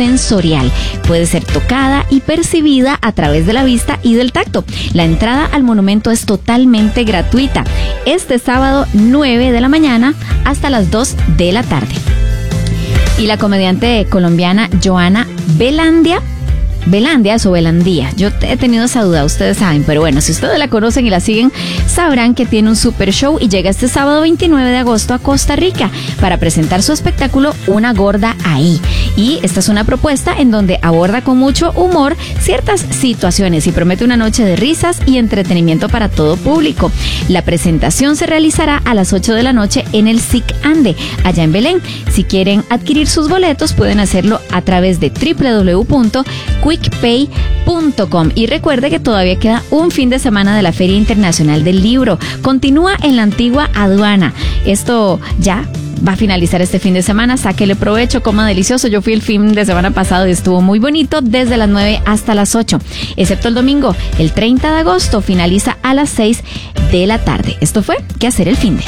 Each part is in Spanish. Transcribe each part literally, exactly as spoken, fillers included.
sensorial. Puede ser tocada y percibida a través de la vista y del tacto. La entrada al monumento es totalmente gratuita. Este sábado nueve de la mañana hasta las dos de la tarde. Y la comediante colombiana Joana Velandia, Velandias o Velandía, yo he tenido esa duda, ustedes saben, pero bueno, si ustedes la conocen y la siguen, sabrán que tiene un super show y llega este sábado veintinueve de agosto a Costa Rica para presentar su espectáculo Una Gorda Ahí. Y esta es una propuesta en donde aborda con mucho humor ciertas situaciones y promete una noche de risas y entretenimiento para todo público. La presentación se realizará a las ocho de la noche en el S I C Ande, allá en Belén. Si quieren adquirir sus boletos, pueden hacerlo a través de doble u doble u doble u punto quick pay punto com. Y recuerde que todavía queda un fin de semana de la Feria Internacional del Libro. Continúa en la antigua aduana. Esto ya va a finalizar este fin de semana. Sáquele provecho, coma delicioso. Yo fui el fin de semana pasado y estuvo muy bonito desde las nueve hasta las ocho, excepto el domingo. El treinta de agosto finaliza a las seis de la tarde. Esto fue ¿Qué hacer el finde?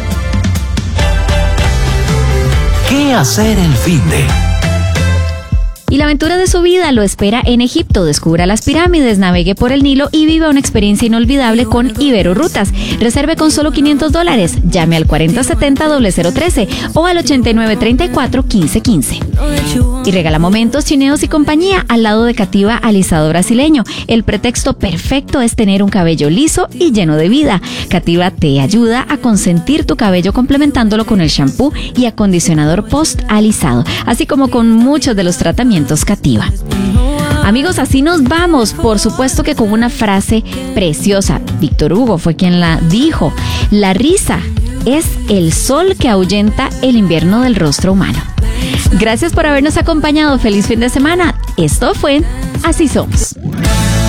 ¿Qué hacer el finde? Y la aventura de su vida lo espera en Egipto. Descubra las pirámides, navegue por el Nilo y viva una experiencia inolvidable con Ibero Rutas. Reserve con solo quinientos dólares. Llame al cuarenta setenta cero cero trece o al ochenta y nueve treinta y cuatro quince quince. Y regala momentos, chineos y compañía al lado de Cativa Alisado Brasileño. El pretexto perfecto es tener un cabello liso y lleno de vida. Cativa te ayuda a consentir tu cabello complementándolo con el shampoo y acondicionador post alisado, así como con muchos de los tratamientos Cativa. Amigos, así nos vamos, por supuesto que con una frase preciosa. Víctor Hugo fue quien la dijo: la risa es el sol que ahuyenta el invierno del rostro humano. Gracias por habernos acompañado. Feliz fin de semana. Esto fue Así Somos.